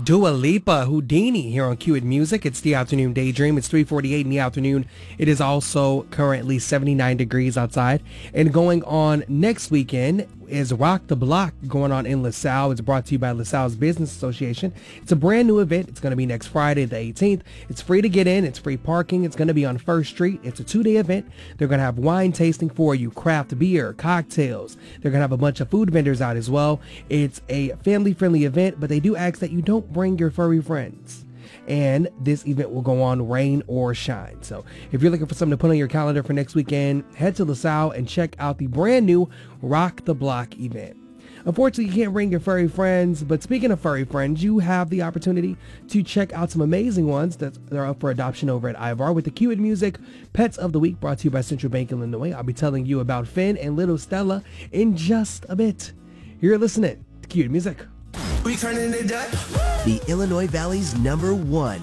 Dua Lipa, Houdini here on Q It Music. It's the Afternoon Daydream. It's 3:48 in the afternoon. It is also currently 79 degrees outside. And going on next weekend is Rock the Block going on in LaSalle. It's brought to you by LaSalle's Business Association. It's a brand new event. It's going to be next Friday, the 18th. It's free to get in. It's free parking. It's going to be on First Street. It's a 2-day event. They're going to have wine tasting for you, craft beer, cocktails. They're going to have a bunch of food vendors out as well. It's a family-friendly event, but they do ask that you don't bring your furry friends. And this event will go on rain or shine. So if you're looking for something to put on your calendar for next weekend, head to LaSalle and check out the brand new Rock the Block event. Unfortunately, you can't bring your furry friends, but speaking of furry friends, you have the opportunity to check out some amazing ones that are up for adoption over at Ivar with the Q It Music Pets of the Week, brought to you by Central Bank Illinois. I'll be telling you about Finn and little Stella in just a bit. You're listening to Q It Music. We turning it up. The Illinois Valley's number one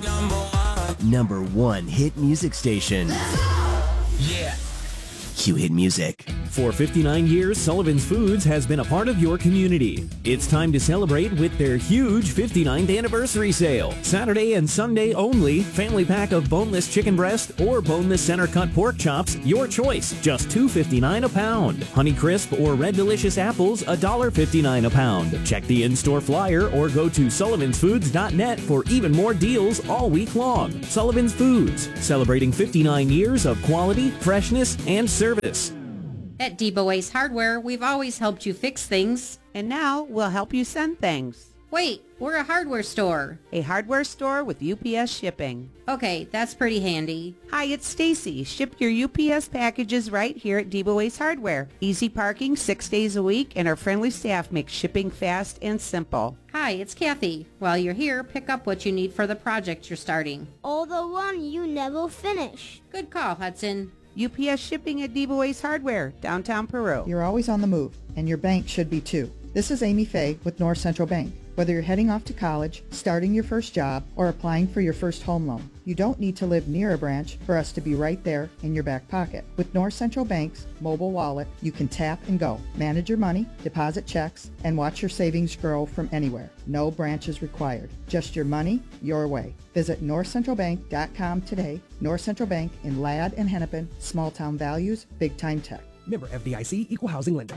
hit music station. Yeah. Q Hit Music. For 59 years, Sullivan's Foods has been a part of your community. It's time to celebrate with their huge 59th anniversary sale. Saturday and Sunday only. Family pack of boneless chicken breast or boneless center cut pork chops. Your choice. Just $2.59 a pound. Honey Crisp or Red Delicious apples, $1.59 a pound. Check the in-store flyer or go to sullivansfoods.net for even more deals all week long. Sullivan's Foods. Celebrating 59 years of quality, freshness, and service. At Debo Ace Hardware, we've always helped you fix things. And now we'll help you send things. Wait, we're a hardware store. A hardware store with UPS shipping. Okay, that's pretty handy. Hi, it's Stacy. Ship your UPS packages right here at Debo Ace Hardware. Easy parking 6 days a week, and our friendly staff makes shipping fast and simple. Hi, it's Kathy. While you're here, pick up what you need for the project you're starting. Or the one you never finish. Good call, Hudson. UPS shipping at Debo Ace Hardware, downtown Peru. You're always on the move, and your bank should be too. This is Amy Faye with North Central Bank. Whether you're heading off to college, starting your first job, or applying for your first home loan, you don't need to live near a branch for us to be right there in your back pocket. With North Central Bank's mobile wallet, you can tap and go, manage your money, deposit checks, and watch your savings grow from anywhere. No branches required. Just your money, your way. Visit northcentralbank.com today. North Central Bank in Ladd and Hennepin, small town values, big time tech. Member FDIC, Equal Housing Lender.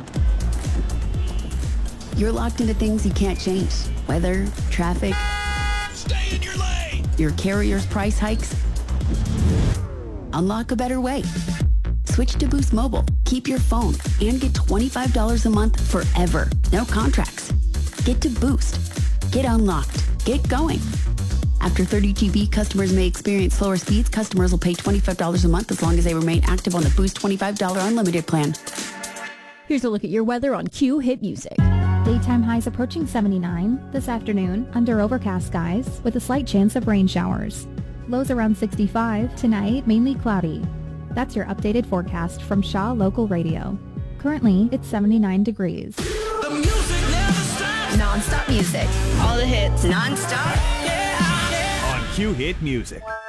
You're locked into things you can't change. Weather, traffic. Stay in your lane. Your carrier's price hikes. Unlock a better way. Switch to Boost Mobile. Keep your phone and get $25 a month forever. No contracts. Get to Boost. Get unlocked. Get going. After 30 GB, customers may experience slower speeds. Customers will pay $25 a month as long as they remain active on the Boost $25 unlimited plan. Here's a look at your weather on Q Hit Music. Daytime highs approaching 79. This afternoon, under overcast skies with a slight chance of rain showers. Lows around 65. Tonight, mainly cloudy. That's your updated forecast from Shaw Local Radio. Currently, it's 79 degrees. The music never stops. Non-stop music. All the hits. Non-stop. Yeah. On Q Hit Music.